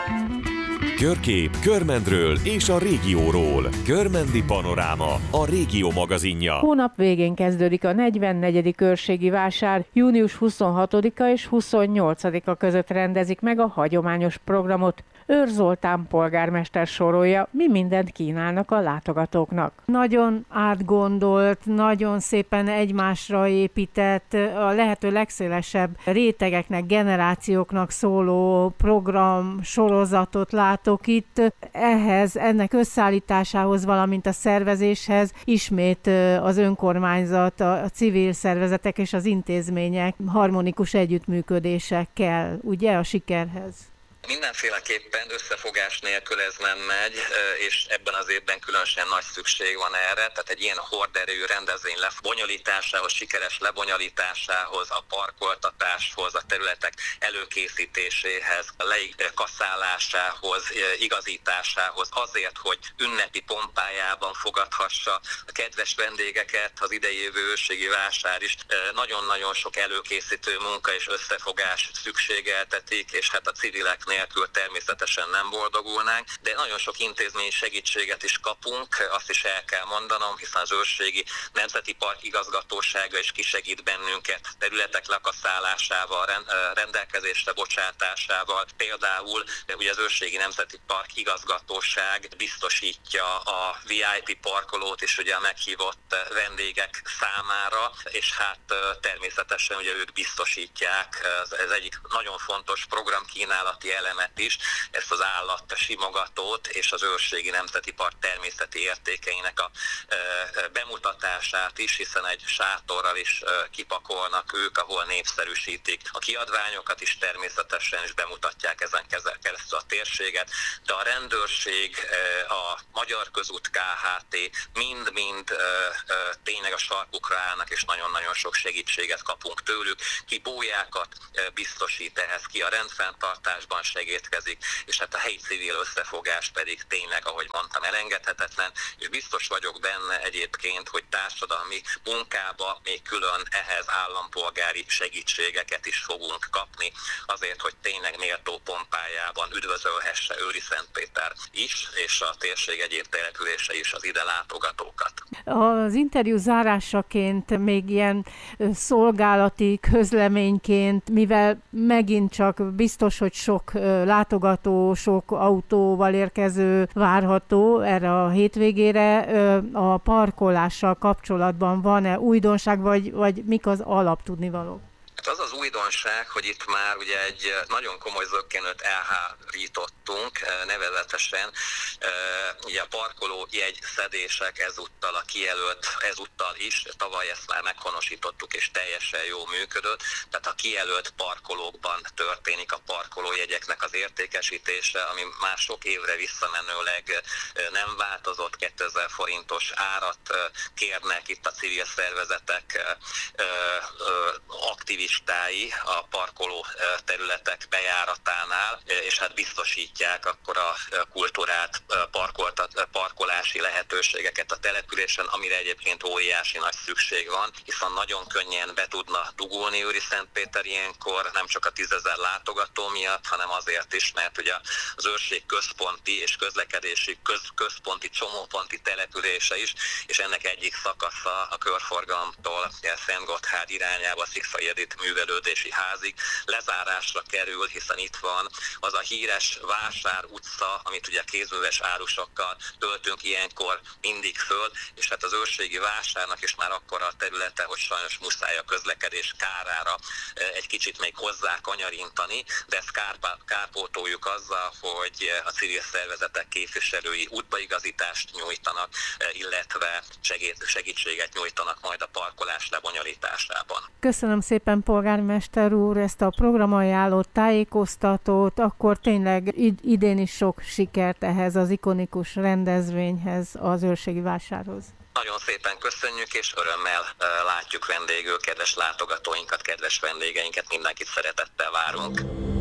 Körkép Körmendről és a régióról. Körmendi Panoráma, a régió magazinja. Hónap végén kezdődik a 44. őrségi vásár. Június 26-a és 28-a között rendezik meg a hagyományos programot. Őr Zoltán polgármester sorolja, mi mindent kínálnak a látogatóknak. Nagyon átgondolt, nagyon szépen egymásra épített, a lehető legszélesebb rétegeknek, generációknak szóló program, sorozatot látok itt. Ennek összeállításához, valamint a szervezéshez ismét az önkormányzat, a civil szervezetek és az intézmények harmonikus együttműködése kell, ugye, a sikerhez? Mindenféleképpen összefogás nélkül ez nem megy, és ebben az évben különösen nagy szükség van erre, tehát egy ilyen horderejű rendezvény lebonyolításához, sikeres lebonyolításához, a parkoltatáshoz, a területek előkészítéséhez, a leikasszálásához, igazításához, azért, hogy ünnepi pompájában fogadhassa a kedves vendégeket, az idejövő őrségi vásár is nagyon-nagyon sok előkészítő munka és összefogás szükségeltetik, és hát a civilek nélkül természetesen nem boldogulnánk, de nagyon sok intézményi segítséget is kapunk, azt is el kell mondanom, hiszen az Őrségi Nemzeti Park igazgatósága is kisegít bennünket területek lakasszálásával, rendelkezésre bocsátásával. Például ugye az Őrségi Nemzeti Park igazgatóság biztosítja a VIP parkolót is ugye a meghívott vendégek számára, és hát természetesen ugye ők biztosítják, ez egyik nagyon fontos programkínálati elemet is, ezt az állat simogatót és az Őrségi Nemzeti Park természeti értékeinek a bemutatását is, hiszen egy sátorral is kipakolnak ők, ahol népszerűsítik a kiadványokat is természetesen, és bemutatják ezen keresztül a térséget, de a rendőrség, a Magyar Közút Kft. Mind-mind tényleg a sarkukra állnak, és nagyon-nagyon sok segítséget kapunk tőlük, ki bójákat biztosít ehhez, ki a rendfenntartásban segítkezik, és hát a helyi civil összefogás pedig tényleg, ahogy mondtam, elengedhetetlen, és biztos vagyok benne egyébként, hogy társadalmi munkába még külön ehhez állampolgári segítségeket is fogunk kapni, azért, hogy tényleg méltó pompájában üdvözölhesse Őriszentpéter is, és a térség egyéb települése is az ide látogatókat. Az interjú zárásaként még ilyen szolgálati közleményként, mivel megint csak biztos, hogy sok látogató, sok autóval érkező várható erre a hétvégére, a parkolással kapcsolatban van-e újdonság, vagy mik az alaptudnivalók? Az az újdonság, hogy itt már ugye egy nagyon komoly zökkenőt elhárítottunk, nevezetesen ugye a parkoló jegyszedések ezúttal, a kijelölt ezúttal is, tavaly ezt már meghonosítottuk és teljesen jól működött, tehát a kijelölt parkolókban történik a parkolójegyeknek az értékesítése, ami már sok évre visszamenőleg nem változott, 2000 forintos árat kérnek itt a civil szervezetek aktivistái a parkoló területek bejáratánál, és hát biztosítják akkor a kultúrát, parkolási lehetőségeket a településen, amire egyébként óriási nagy szükség van, hiszen nagyon könnyen be tudna dugulni Őriszentpéter ilyenkor, nem csak a 10 000 látogató miatt, hanem azért is, mert ugye az őrség központi és közlekedési központi csomóponti települése is, és ennek egyik szakasza a körforgalomtól Szentgotthárd irányába Szikszai Edith művelődési házig lezárásra kerül, hiszen itt van az a híres Vásár utca, amit ugye kézműves árusokkal töltünk ilyenkor mindig föl, és hát az őrségi vásárnak is már akkora a területe, hogy sajnos muszáj a közlekedés kárára egy kicsit még hozzá kanyarintani, de ezt kárpótoljuk azzal, hogy a civil szervezetek képviselői útbaigazítást nyújtanak, illetve segítséget nyújtanak majd a parkolás lebonyolításában. Köszönöm szépen, polgármester úr, ezt a programajánlót, tájékoztatót, akkor tényleg idén is sok sikert ehhez az ikonikus rendezvényhez, az őrségi vásárhoz. Nagyon szépen köszönjük, és örömmel látjuk vendégül kedves látogatóinkat, kedves vendégeinket, mindenkit szeretettel várunk.